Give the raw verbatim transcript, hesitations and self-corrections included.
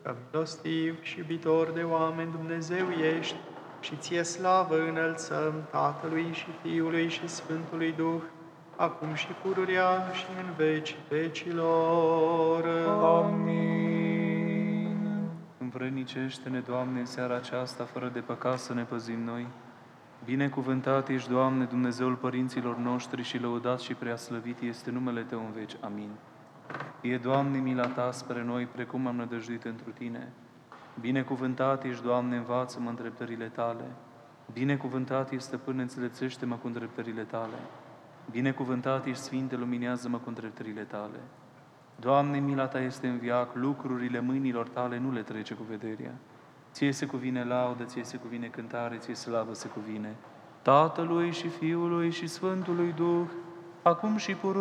că milostiv și iubitor de oameni Dumnezeu ești, și ție slavă înălțăm Tatălui și Fiului și Sfântului Duh, acum și pururea și în vecii vecilor. Amin. Învrednicește-ne, Doamne, în seara aceasta, fără de păcat să ne păzim noi. Binecuvântat ești, Doamne, Dumnezeul părinților noștri și lăudat și preaslăvit este numele Tău în veci. Amin. Fie, Doamne, mila Ta spre noi, precum am nădăjduit întru Tine. Binecuvântat ești, Doamne, învață-mă îndreptările Tale. Binecuvântat ești, Stăpâne, înțelepțește-mă cu îndreptările Tale. Binecuvântat ești, Sfinte, luminează-mă cu îndreptările Tale. Doamne, mila Ta este în veac, lucrurile mâinilor Tale nu le trece cu vederea. Ție se cuvine laudă, Ție se cuvine cântare, Ție slavă se cuvine Tatălui și Fiului și Sfântului Duh, acum și pururea